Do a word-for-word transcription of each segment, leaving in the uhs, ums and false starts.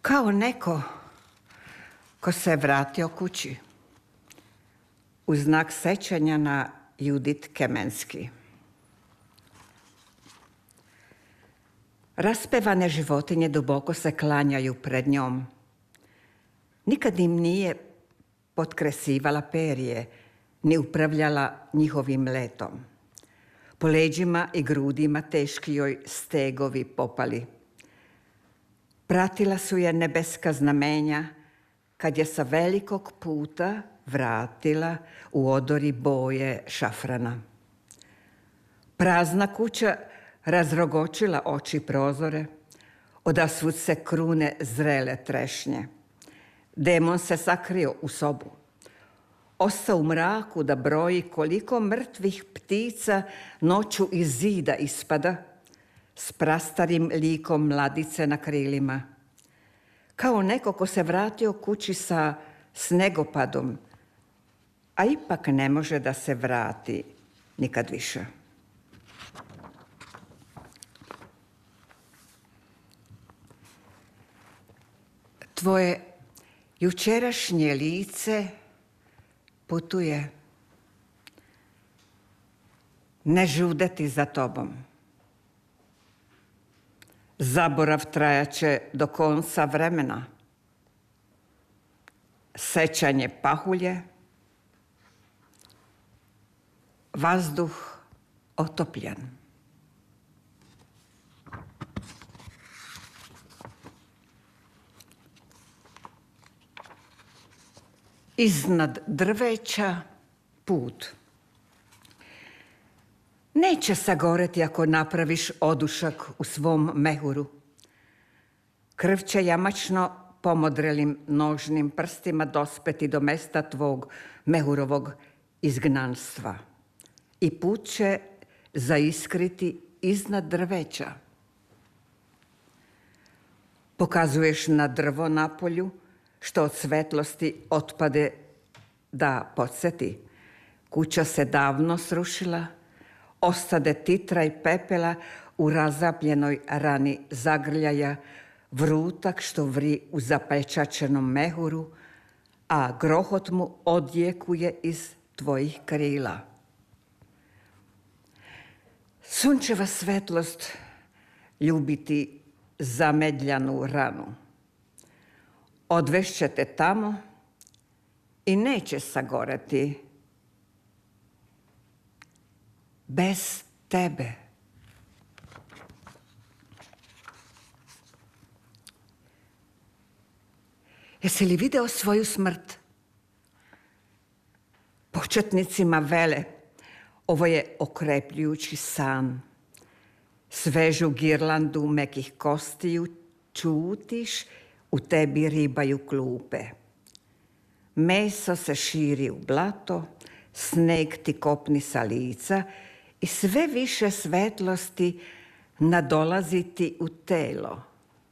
Kao neko ko se vratio kući u znak sećanja na Judith Kemenski. Raspevane životinje duboko se klanjaju pred njom. Nikad im nije potkresivala perje, ni upravljala njihovim letom. Po leđima i grudima teški joj stegovi popali. Pratila su je nebeska znamenja kad je sa velikog puta vratila u odori boje šafrana. Prazna kuća razrogočila oči i prozore, odasvud se krune zrele trešnje. Demon se sakrio u sobu. Ostao u mraku da broji koliko mrtvih ptica noću iz zida ispada, s prastarim likom mladice na krilima. Kao neko ko se vratio kući sa snegopadom, a ipak ne može da se vrati nikad više. Tvoje jučerašnje lice putuje, ne žudeti za tobom. Zaborav trajaće do konca vremena. Sećanje pahulje, vazduh otopljen. Iznad drveća put. Neće sagoreti ako napraviš odušak u svom mehuru. Krv će jamačno pomodrelim nožnim prstima dospeti do mesta tvog mehurovog izgnanstva. I put će zaiskriti iznad drveća. Pokazuješ na drvo na polju, što od svetlosti otpade da podsjeti. Kuća se davno srušila, ostade titra i pepela u razapljenoj rani zagrljaja, vrutak što vri u zapečačenom mehuru, a grohot mu odjekuje iz tvojih krila. Sunčeva svetlost ljubiti zamedljanu ranu. Odvešće te tamo i neće sagoreti bez tebe. Jesi li video svoju smrt? Početnicima vele, ovo je okrepljujući san. Svežu girlandu mekih kostiju čutiš, u tebi ribaju klupe. Meso se širi u blato, sneg ti kopni sa lica i sve više svetlosti nadolazi ti u telo.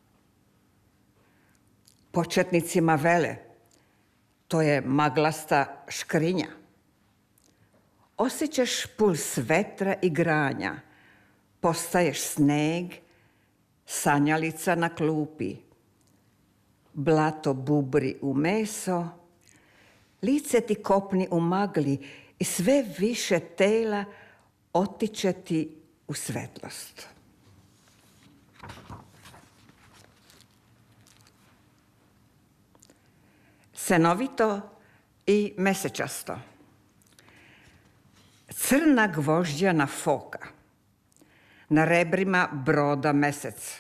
Početnicima vele, to je maglasta škrinja. Osjećaš puls vetra i granja, postaješ sneg, sanjalica na klupi. Blato bubri u meso, lice ti kopni u magli i sve više tela otiče ti u svetlost. Senovito i mesečasto. Crna gvožđana foka, na rebrima broda mesec.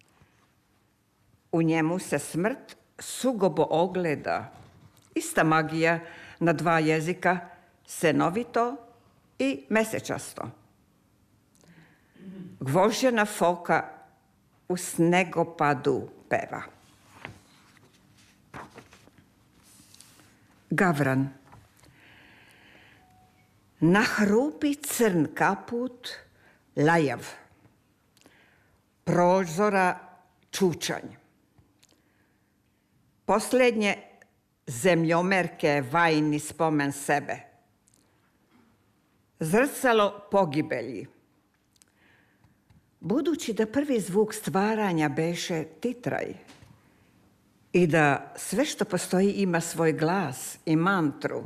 U njemu se smrt sugobo ogleda, ista magija na dva jezika, senovito i mesečasto. Gvožđana foka u snegopadu peva. Gavran. Nahrupi crn kaput, lajav. Prozora čučanj. Posljednje zemljomerke vajni spomen sebe. Zrcalo pogibelji. Budući da prvi zvuk stvaranja beše titraj, i da sve što postoji ima svoj glas i mantru.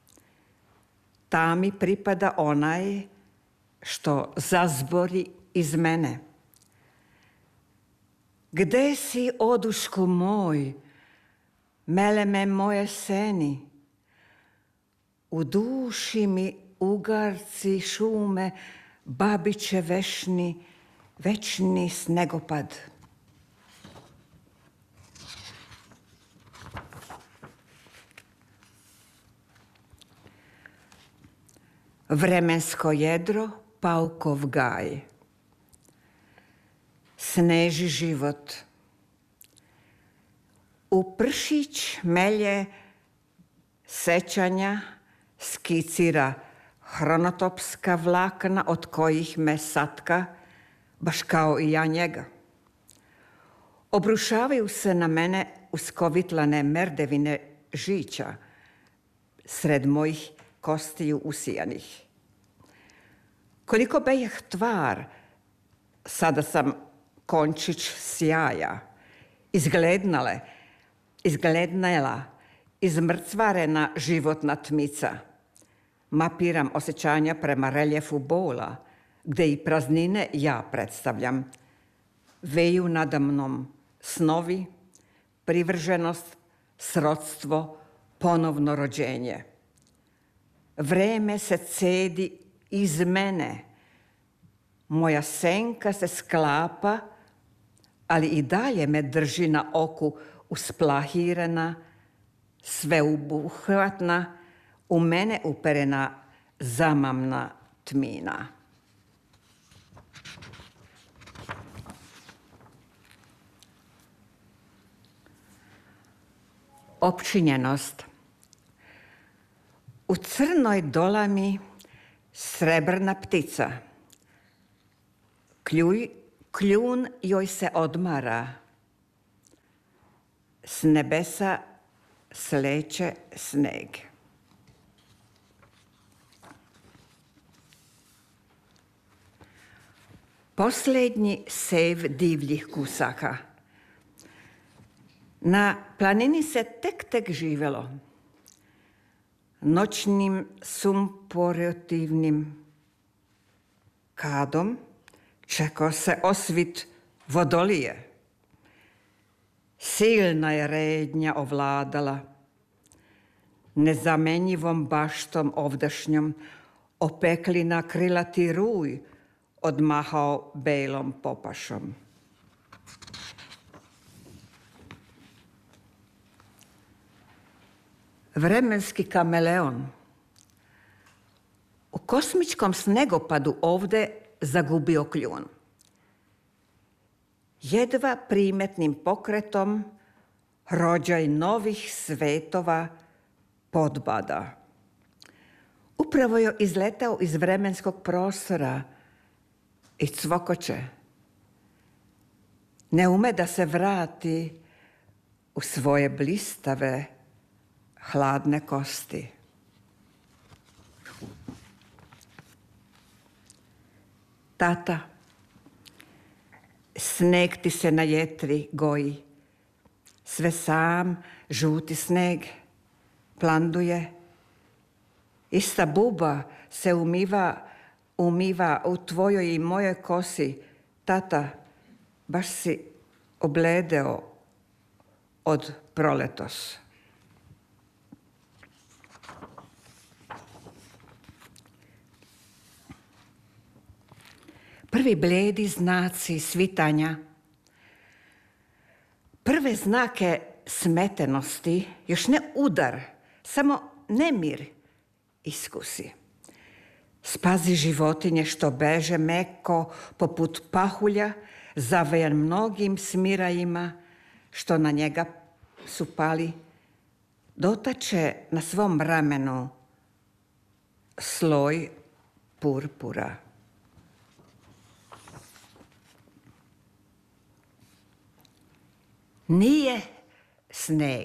Ta mi pripada onaj što zazbori iz mene. Gde si, oduško moj, meleme moje seni? U duši mi ugarci šume, babiće vešni, večni snegopad. Vremensko jedro, paukov gaj. Sneži život. U pršić melje sećanja skicira hronotopska vlakna od kojih me satka, baš kao i ja njega. Obrušavaju se na mene uskovitlane merdevine žića sred mojih kostiju usijanih. Koliko bejeh tvar, sada sam končić sjaja, izglednale, izglednela, izmrcvarena životna tmica. Mapiram osjećanja prema reljefu bola, gde i praznine ja predstavljam. Veju nada mnom snovi, privrženost, srodstvo, ponovno rođenje. Vreme se cedi iz mene. Moja senka se sklapa, ali i dalje me drži na oku usplahirana, sveubuhvatna, u mene uperena zamamna tmina. Opčinjenost. U crnoj dolami srebrna ptica. Kljuj, kljun joj se odmara. S nebesa sleće sneg. Posljednji sev divljih kusaka. Na planini se tek tek živelo. Noćnim sumporotivnim kadom čekao se osvit vodolije. Silna je rednja ovladala. Nezamenjivom baštom ovdašnjom opekli na krilati ruj odmahao belom popašom. Vremenski kameleon. U kosmičkom snegopadu ovde zagubio kljun. Jedva primetnim pokretom rođaj novih svetova podbada. Upravo je izletao iz vremenskog prostora i cvokoće. Ne ume da se vrati u svoje blistave, hladne kosti. Tata, sneg ti se na jetri goji. Sve sam, žuti sneg, planduje. Ista buba se umiva, umiva u tvojoj i mojoj kosi. Tata, baš si obledeo od proletos. Prvi bledi znaci svitanja, prve znake smetenosti, još ne udar, samo nemir iskusi. Spazi životinje što beže meko poput pahulja, zavejan mnogim smirajima što na njega su pali. Dotače na svom ramenu sloj purpura. Nije sneg.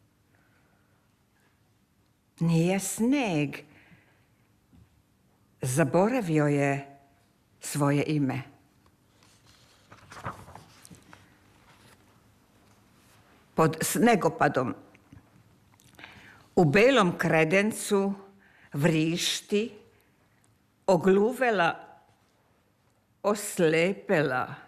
Nije sneg. Zaboravio je svoje ime. pod snegopadom. U belom kredencu vrišti, ogluvela, oslepela,